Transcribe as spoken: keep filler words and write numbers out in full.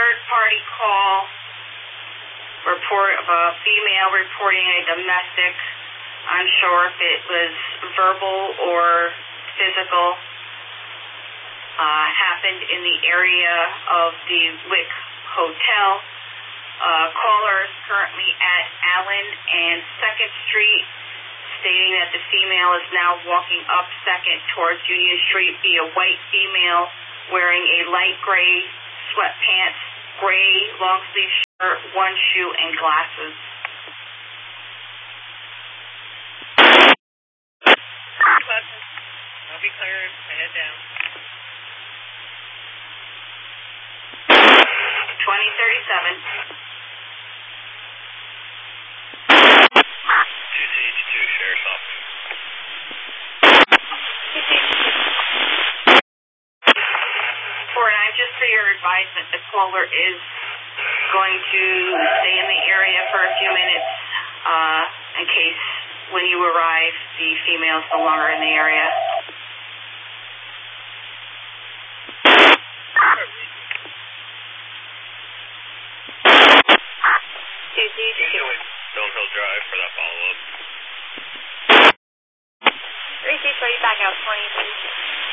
third-party call report of a female reporting a domestic. Unsure if it was verbal or physical. Uh, happened in the area of the Wick Hotel. Uh, caller is currently at Allen and second Street, stating that the female is now walking up second towards Union Street, be a white female wearing a light gray sweatpants, gray long sleeve shirt, one shoe, and glasses. I'll be cleared. Head down. twenty thirty-seven. two C H two, Sheriff's Office. four nine, just for your advisement, the caller is going to stay in the area for a few minutes uh, in case when you arrive, the female is no longer in the area. Stonehill Drive for that follow-up. Repeat, so you back out twenty, please.